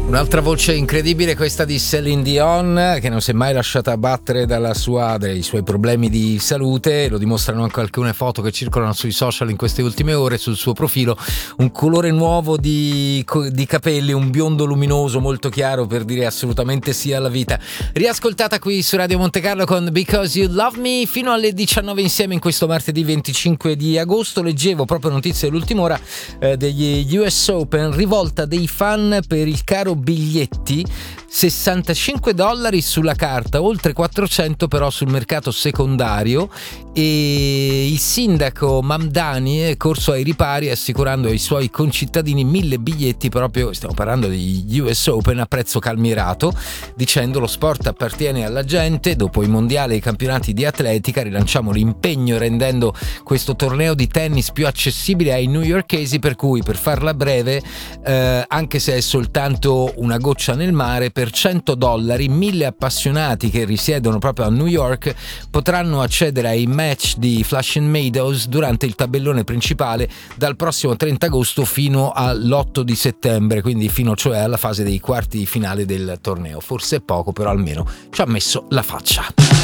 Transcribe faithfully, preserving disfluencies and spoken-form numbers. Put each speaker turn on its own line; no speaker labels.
Un'altra voce incredibile, questa di Celine Dion, che non si è mai lasciata abbattere dalla sua, dai suoi problemi di salute. Lo dimostrano anche alcune foto che circolano sui social in queste ultime ore. Sul suo profilo un colore nuovo di, di capelli, un biondo luminoso molto chiaro, per dire assolutamente sì alla vita. Riascoltata qui su Radio Monte Carlo con Because You Love Me fino alle diciannove insieme in questo martedì venticinque di agosto. Leggevo proprio notizie dell'ultima ora eh, degli U S Open, rivolta dei fan per il caro biglietti, sessantacinque dollari sulla carta, oltre quattrocento però sul mercato secondario, e il sindaco Mamdani è corso ai ripari assicurando ai suoi concittadini mille biglietti, proprio stiamo parlando di U S Open, a prezzo calmierato, dicendo: lo sport appartiene alla gente, dopo i mondiali e i campionati di atletica rilanciamo l'impegno rendendo questo torneo di tennis più accessibile ai newyorkesi, per cui, per farla breve, eh, anche se è soltanto una goccia nel mare, per cento dollari mille appassionati che risiedono proprio a New York potranno accedere ai match di Flushing Meadows durante il tabellone principale dal prossimo trenta agosto fino all'otto di settembre, quindi fino cioè alla fase dei quarti di finale del torneo. Forse è poco, però almeno ci ha messo la faccia.